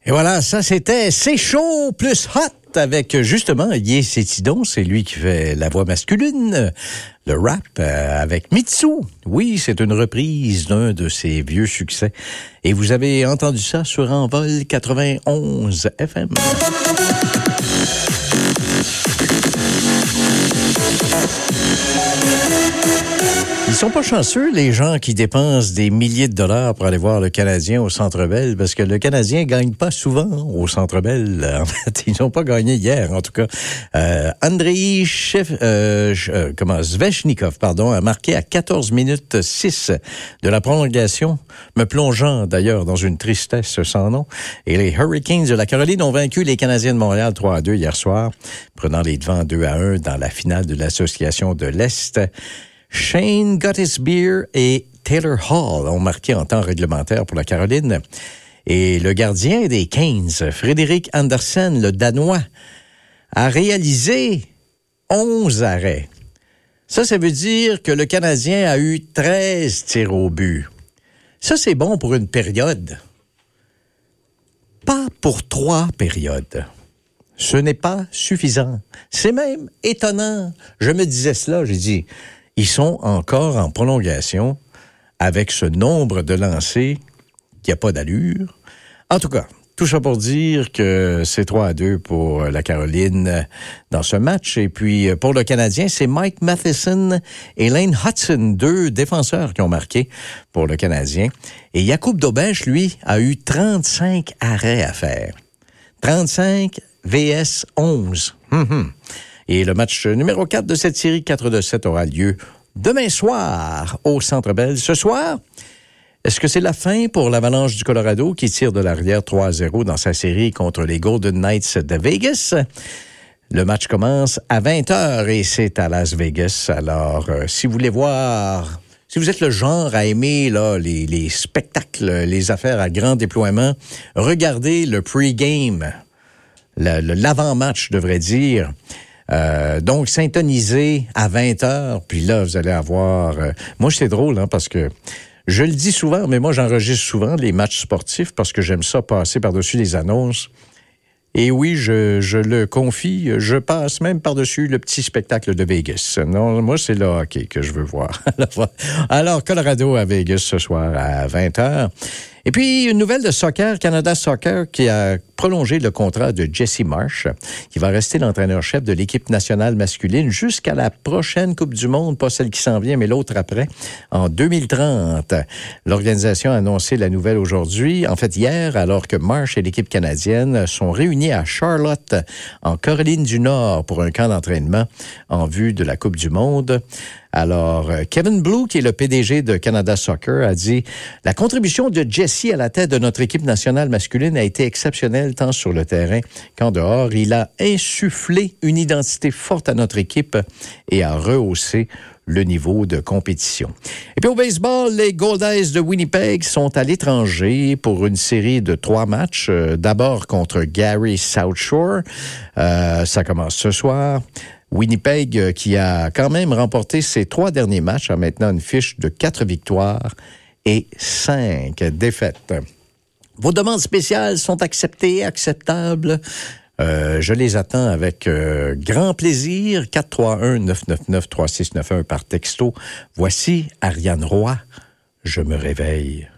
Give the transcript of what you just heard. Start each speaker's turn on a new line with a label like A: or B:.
A: Et voilà, ça c'était C'est chaud plus hot avec justement Yé Sétidon, c'est lui qui fait la voix masculine, le rap avec Mitsu. Oui, c'est une reprise d'un de ses vieux succès. Et vous avez entendu ça sur Envol 91 FM. Ils sont pas chanceux, les gens qui dépensent des milliers de dollars pour aller voir le Canadien au Centre Bell, parce que le Canadien gagne pas souvent au Centre Bell. En fait, ils n'ont pas gagné hier, en tout cas. Andrei Svechnikov, a marqué à 14 minutes 6 de la prolongation, me plongeant d'ailleurs dans une tristesse sans nom. Et les Hurricanes de la Caroline ont vaincu les Canadiens de Montréal 3-2 hier soir, prenant les devants 2-1 dans la finale de l'Association de l'Est. Shane Gottisbehere et Taylor Hall ont marqué en temps réglementaire pour la Caroline. Et le gardien des Canes, Frédéric Andersen, le Danois, a réalisé 11 arrêts. Ça veut dire que le Canadien a eu 13 tirs au but. Ça, c'est bon pour une période. Pas pour 3 périodes. Ce n'est pas suffisant. C'est même étonnant. Je me disais cela, j'ai dit... Ils sont encore en prolongation avec ce nombre de lancers qui n'a pas d'allure. En tout cas, tout ça pour dire que c'est 3-2 pour la Caroline dans ce match. Et puis, pour le Canadien, c'est Mike Matheson et Lane Hudson, 2 défenseurs qui ont marqué pour le Canadien. Et Jakub Dobeš, lui, a eu 35 arrêts à faire. 35 vs 11. Et le match numéro 4 de cette série 4-7 aura lieu demain soir au Centre Bell. Ce soir, est-ce que c'est la fin pour l'Avalanche du Colorado qui tire de l'arrière 3-0 dans sa série contre les Golden Knights de Vegas? Le match commence à 20h et c'est à Las Vegas. Alors, si vous voulez voir... Si vous êtes le genre à aimer là, les spectacles, les affaires à grand déploiement, regardez le pre-game, l'avant-match, je devrais dire. Donc, syntonisé à 20h, puis là, vous allez avoir... moi, c'est drôle, parce que je le dis souvent, mais moi, j'enregistre souvent les matchs sportifs parce que j'aime ça passer par-dessus les annonces. Et oui, je le confie, je passe même par-dessus le petit spectacle de Vegas. Non, moi, c'est le hockey que je veux voir. Alors, Colorado à Vegas ce soir à 20h. Et puis, une nouvelle de soccer, Canada Soccer, qui a prolongé le contrat de Jesse Marsh, qui va rester l'entraîneur-chef de l'équipe nationale masculine jusqu'à la prochaine Coupe du Monde, pas celle qui s'en vient, mais l'autre après, en 2030. L'organisation a annoncé la nouvelle aujourd'hui, en fait hier, alors que Marsh et l'équipe canadienne sont réunis à Charlotte, en Caroline du Nord, pour un camp d'entraînement en vue de la Coupe du Monde. Alors, Kevin Blue, qui est le PDG de Canada Soccer, a dit « La contribution de Jesse à la tête de notre équipe nationale masculine a été exceptionnelle tant sur le terrain qu'en dehors. Il a insufflé une identité forte à notre équipe et a rehaussé le niveau de compétition. » Et puis au baseball, les Goldies de Winnipeg sont à l'étranger pour une série de 3 matchs. D'abord contre Gary South Shore. Ça commence ce soir. Winnipeg, qui a quand même remporté ses 3 derniers matchs, a maintenant une fiche de 4 victoires et 5 défaites. Vos demandes spéciales sont acceptées, acceptables. Je les attends avec grand plaisir. 431-999-3691 par texto. Voici Ariane Roy. Je me réveille.